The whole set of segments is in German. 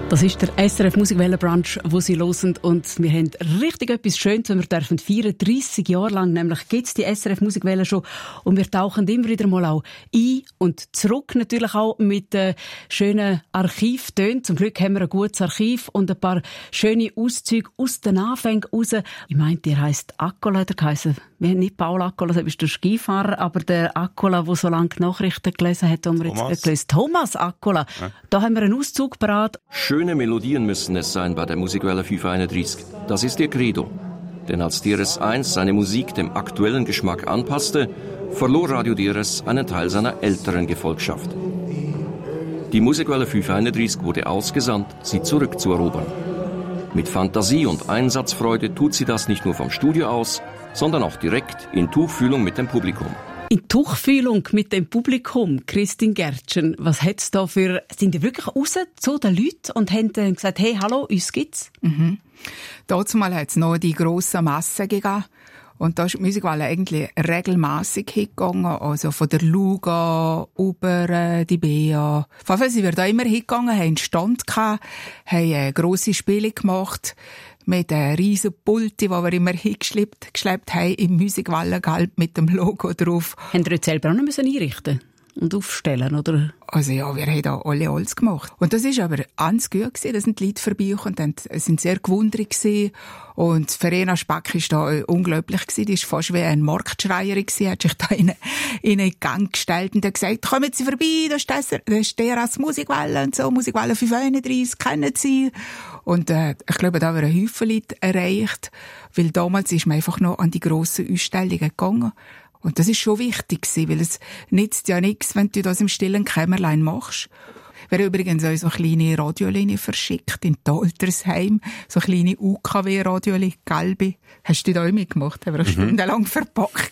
Das ist der SRF Musikwellenbrunch, wo Sie hören. Und wir haben richtig etwas Schönes, wenn wir dürfen feiern. 30 Jahre lang nämlich gibt es die SRF Musikwelle schon. Und wir tauchen immer wieder mal auch ein und zurück natürlich auch mit schönen Archivtönen. Zum Glück haben wir ein gutes Archiv und ein paar schöne Auszüge aus den Anfängen raus. Ich meinte, der heisst Accola, der geheißen. Wir haben nicht Paul Accola, das ist der Skifahrer, aber der Accola, der so lange die Nachrichten gelesen hat, haben wir jetzt gelesen. Thomas Accola. Ja. Da haben wir einen Auszug parat. Schöne Melodien müssen es sein bei der Musikwelle 531. Das ist ihr Credo. Denn als DRS1 seine Musik dem aktuellen Geschmack anpasste, verlor Radio DRS einen Teil seiner älteren Gefolgschaft. Die Musikwelle 531 wurde ausgesandt, sie zurückzuerobern. Mit Fantasie und Einsatzfreude tut sie das nicht nur vom Studio aus, sondern auch direkt in Tuchfühlung mit dem Publikum. In Tuchfühlung mit dem Publikum, Christine Gertschen, was hat's da für... Sind die wirklich raus zu den Leuten und haben dann gesagt, hey, hallo, uns gibt's? Dazumal hat es noch die grosse Masse gegeben. Und da ist die Musikwelle eigentlich regelmässig hingegangen. Also von der Luga über die Bea. Auf jeden Fall sind wir da immer hingegangen, haben einen Stand gehabt, haben grosse Spiele gemacht mit riesen Pulti, die wir immer geschleppt haben im Musikwellengelb mit dem Logo drauf. Haben Sie jetzt selber auch noch einrichten und aufstellen, oder? Also ja, wir haben da alle alles gemacht. Und das ist aber ganz gut gewesen. Da sind die Leute vorbeigekommen und sind sehr gewundert gewesen. Und Verena Spack ist da unglaublich gewesen. Die ist fast wie ein Marktschreierin gewesen. Hat sich da in einen Gang gestellt und hat gesagt, kommen Sie vorbei, das ist DRS Musikwelle und so, Musikwelle 531, kennen Sie. Und ich glaube, da haben wir einen Haufen Leute erreicht, weil damals ist man einfach noch an die grossen Ausstellungen gegangen. Und das ist schon wichtig gewesen, weil es nützt ja nichts, wenn du das im stillen Kämmerlein machst. Wir haben übrigens auch so kleine Radiolinien verschickt in Altersheim, so kleine UKW-Radiolinien, gelbe. Hast du die da auch mitgemacht? Haben wir stundenlang verpackt.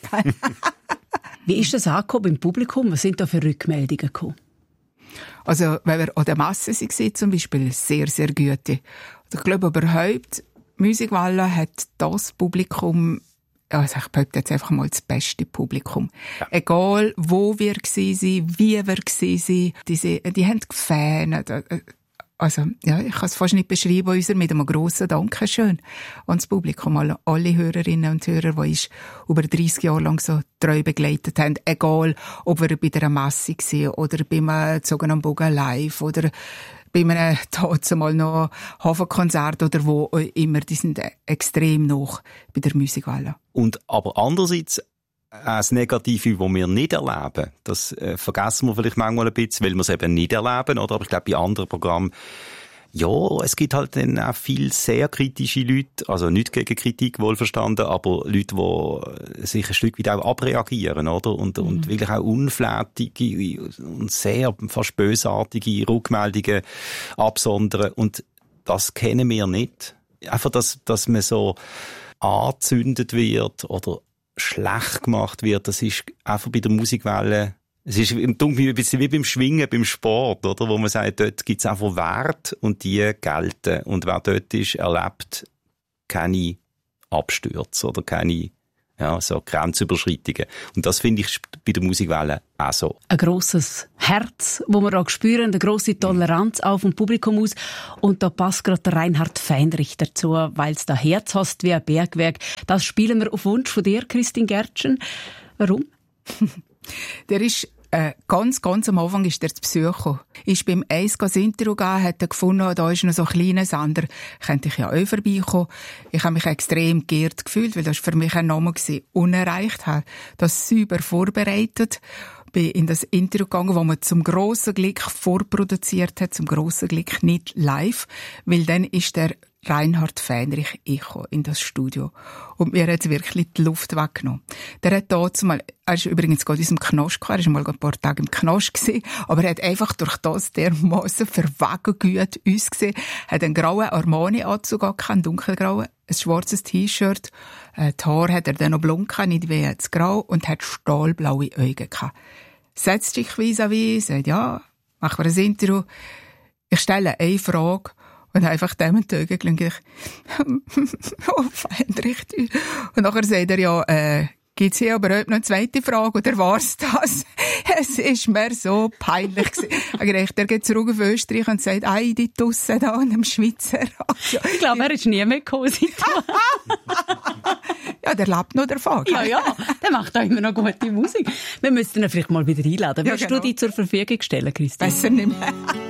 Wie ist das angekommen im Publikum? Was sind da für Rückmeldungen gekommen? Also, wenn wir an der Masse waren, zum Beispiel, sehr, sehr gute. Ich glaube überhaupt, Musikwelle hat das Publikum, also ich behaupte jetzt einfach mal das beste Publikum. Ja. Egal, wo wir waren, wie wir waren, die haben gefähnt. Also, ja, ich kann es fast nicht beschreiben, unser mit einem grossen Dankeschön an das Publikum, alle Hörerinnen und Hörer, die uns über 30 Jahre lang so treu begleitet haben. Egal, ob wir bei einer Messe waren oder beim Zogen am Bogen live oder bei einem mal noch Hafenkonzert oder wo immer, die sind extrem noch bei der Musikwelle. Und aber andererseits das Negative, das wir nicht erleben, das vergessen wir vielleicht manchmal ein bisschen, weil wir es eben nicht erleben, oder? Aber ich glaube, bei anderen Programmen, ja, es gibt halt dann auch viele sehr kritische Leute, also nicht gegen Kritik wohlverstanden, aber Leute, die sich ein Stück weit auch abreagieren, oder? Und wirklich auch unflätige und sehr fast bösartige Rückmeldungen absondern. Und das kennen wir nicht. Einfach, dass man so angezündet wird oder schlecht gemacht wird, das ist einfach bei der Musikwelle, es ist ein bisschen wie beim Schwingen, beim Sport, oder? Wo man sagt, dort gibt's einfach Werte und die gelten. Und wer dort ist, erlebt keine Abstürze oder keine, so Grenzüberschreitungen. Und das finde ich bei der Musikwelle auch so. Ein grosses Herz, wo wir auch spüren, eine grosse Toleranz auch vom Publikum aus. Und da passt gerade der Reinhard Feinrich dazu, weil es da Herz hast wie ein Bergwerk. Das spielen wir auf Wunsch von dir, Christine Gertschen. Warum? Der ist ganz am Anfang ist der zu Besuch gekommen. Ist beim Eis das Interview gegeben, hat er gefunden, da ist noch so ein kleiner Sender, könnte ich ja auch vorbeikommen. Ich habe mich extrem geehrt gefühlt, weil das für mich ein Name war, unerreicht. Habe das sauber vorbereitet. Bin in das Interview gegangen, wo man zum grossen Glück vorproduziert hat, zum grossen Glück nicht live, weil dann ist der Reinhard Feinrich in das Studio. Und mir hat wirklich die Luft weggenommen. Der hat dort mal, er ist übrigens gerade in unserem Knast gekommen, er ist mal ein paar Tage im Knast gewesen, aber er hat einfach durch das dermassen verwegen gut uns gesehen, hat einen grauen Armani-Anzug gehabt, einen dunkelgrauen, ein schwarzes T-Shirt, die Haare hat er dann noch blond gehabt, nicht wie jetzt grau, und hat stahlblaue Augen gehabt. Setzt sich vis-à-vis, sagt, ja, machen wir ein Interview. Ich stelle eine Frage, und einfach dem in die Augen geschaut. Oh, Feinrich. Und nachher sagt er, ja, Gibt es hier aber heute noch eine zweite Frage, oder war's das? Es ist mir so peinlich gewesen. Er geht zurück auf Österreich und sagt, ei, die Tusse da an dem Schweizer Radio. Ich glaube, er ist nie mehr gekommen. Ja, der lebt noch davon. Ja, der macht auch immer noch gute Musik. Wir müssten ihn vielleicht mal wieder einladen. Willst du dich zur Verfügung stellen, Christine? Besser nicht mehr.